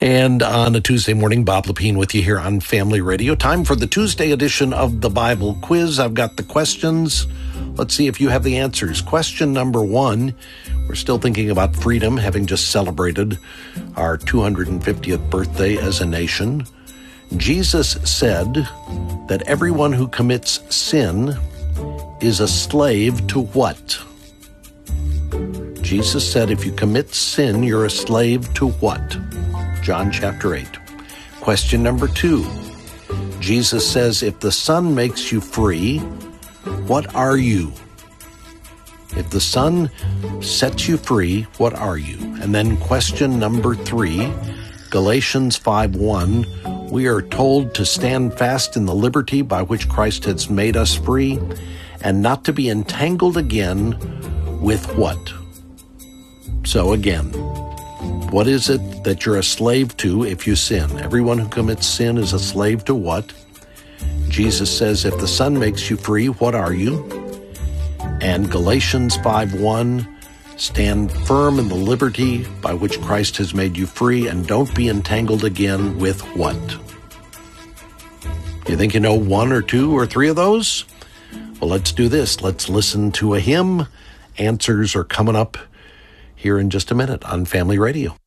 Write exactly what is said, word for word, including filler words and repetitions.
And on a Tuesday morning, Bob Lepine with you here on Family Radio. Time for the Tuesday edition of the Bible Quiz. I've got the questions. Let's see if you have the answers. Question number one. We're still thinking about freedom, having just celebrated our two hundred fiftieth birthday as a nation. Jesus said that everyone who commits sin is a slave to what? Jesus said if you commit sin, you're a slave to what? John chapter eight. Question number two. Jesus says, if the Son makes you free, what are you? If the Son sets you free, what are you? And then question number three, Galatians five one, we are told to stand fast in the liberty by which Christ has made us free, and not to be entangled again with what? So again, what is it that you're a slave to if you sin? Everyone who commits sin is a slave to what? Jesus says, if the Son makes you free, what are you? And Galatians five one, stand firm in the liberty by which Christ has made you free, and don't be entangled again with what? You think you know one or two or three of those? Well, let's do this. Let's listen to a hymn. Answers are coming up here in just a minute on Family Radio.